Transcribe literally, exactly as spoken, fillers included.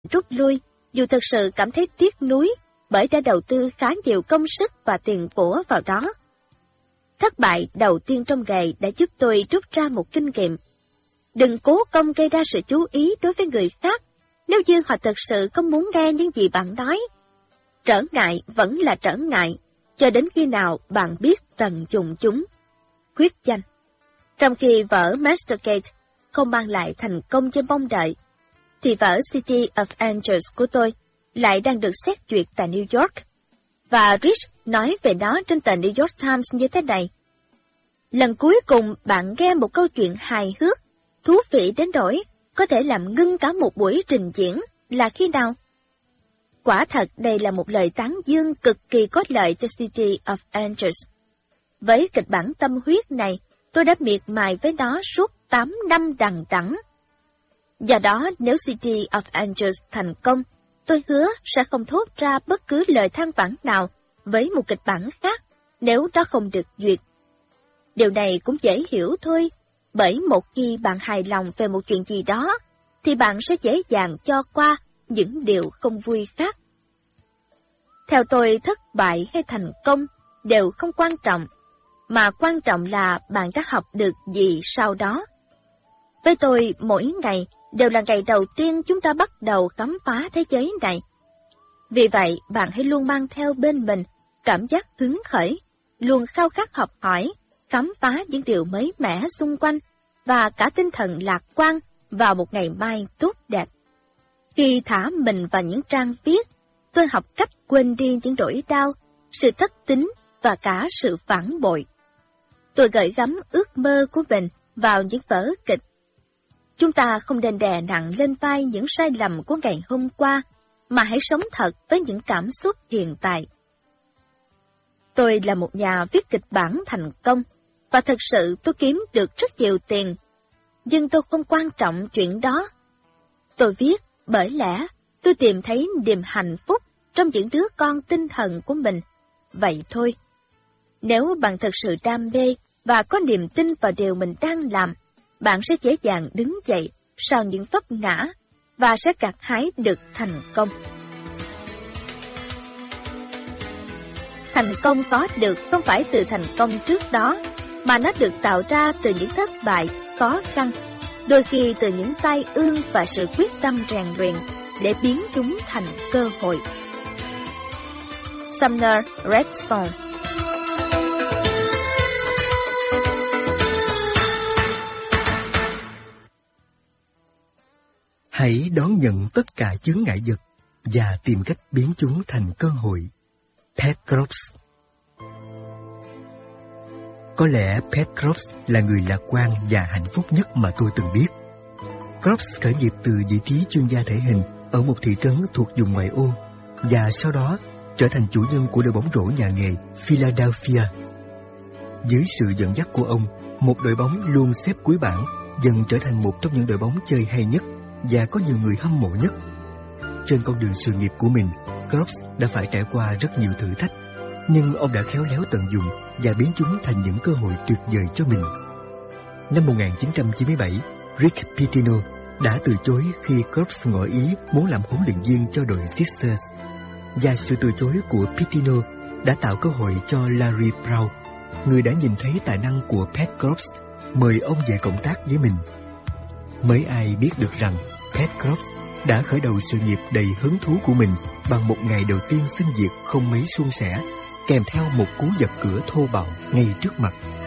rút lui, dù thực sự cảm thấy tiếc nuối bởi đã đầu tư khá nhiều công sức và tiền của vào đó. Thất bại đầu tiên trong nghề đã giúp tôi rút ra một kinh nghiệm. Đừng cố công gây ra sự chú ý đối với người khác nếu như họ thực sự không muốn nghe những gì bạn nói. Trở ngại vẫn là trở ngại, cho đến khi nào bạn biết tận dụng chúng. Khuyết danh. Trong khi vở Mastercard không mang lại thành công như mong đợi, thì vở City of Angels của tôi lại đang được xét duyệt tại New York. Và Rich nói về nó trên tờ New York Times như thế này. Lần cuối cùng bạn nghe một câu chuyện hài hước, thú vị đến nỗi có thể làm ngưng cả một buổi trình diễn là khi nào? Quả thật đây là một lời tán dương cực kỳ có lợi cho City of Angels. Với kịch bản tâm huyết này, tôi đã miệt mài với nó suốt tám năm đằng đẵng. Do đó, nếu City of Angels thành công, tôi hứa sẽ không thốt ra bất cứ lời than vãn nào với một kịch bản khác nếu nó không được duyệt. Điều này cũng dễ hiểu thôi, bởi một khi bạn hài lòng về một chuyện gì đó, thì bạn sẽ dễ dàng cho qua những điều không vui khác. Theo tôi, thất bại hay thành công đều không quan trọng, mà quan trọng là bạn đã học được gì sau đó. Với tôi, mỗi ngày đều là ngày đầu tiên chúng ta bắt đầu khám phá thế giới này. Vì vậy, bạn hãy luôn mang theo bên mình cảm giác hứng khởi, luôn khao khát học hỏi, khám phá những điều mới mẻ xung quanh, và cả tinh thần lạc quan vào một ngày mai tốt đẹp. Khi thả mình vào những trang viết, tôi học cách quên đi những nỗi đau, sự thất tín và cả sự phản bội. Tôi gửi gắm ước mơ của mình vào những vở kịch. Chúng ta không nên đè nặng lên vai những sai lầm của ngày hôm qua, mà hãy sống thật với những cảm xúc hiện tại. Tôi là một nhà viết kịch bản thành công, và thực sự tôi kiếm được rất nhiều tiền. Nhưng tôi không quan trọng chuyện đó. Tôi viết bởi lẽ tôi tìm thấy niềm hạnh phúc trong những đứa con tinh thần của mình. Vậy thôi. Nếu bạn thực sự đam mê và có niềm tin vào điều mình đang làm, bạn sẽ dễ dàng đứng dậy sau những vấp ngã và sẽ gặt hái được thành công. Thành công có được không phải từ thành công trước đó, mà nó được tạo ra từ những thất bại, khó khăn, đôi khi từ những tai ương và sự quyết tâm rèn luyện để biến chúng thành cơ hội. Sumner Redstone. Hãy đón nhận tất cả chướng ngại vật và tìm cách biến chúng thành cơ hội. Pat Groves. Có lẽ Pat Groves là người lạc quan và hạnh phúc nhất mà tôi từng biết. Groves khởi nghiệp từ vị trí chuyên gia thể hình ở một thị trấn thuộc vùng ngoại ô, và sau đó trở thành chủ nhân của đội bóng rổ nhà nghề Philadelphia. Dưới sự dẫn dắt của ông, một đội bóng luôn xếp cuối bảng dần trở thành một trong những đội bóng chơi hay nhất và có nhiều người hâm mộ nhất. Trên con đường sự nghiệp của mình, Groves đã phải trải qua rất nhiều thử thách, nhưng ông đã khéo léo tận dụng và biến chúng thành những cơ hội tuyệt vời cho mình. Năm một nghìn chín trăm chín mươi bảy, Rick Pitino đã từ chối khi Groves ngỏ ý muốn làm huấn luyện viên cho đội Sixers, và sự từ chối của Pitino đã tạo cơ hội cho Larry Brown, người đã nhìn thấy tài năng của Pat Groves, mời ông về cộng tác với mình. Mấy ai biết được rằng Pat Groves đã khởi đầu sự nghiệp đầy hứng thú của mình bằng một ngày đầu tiên xin việc không mấy suôn sẻ, kèm theo một cú giật cửa thô bạo ngay trước mặt.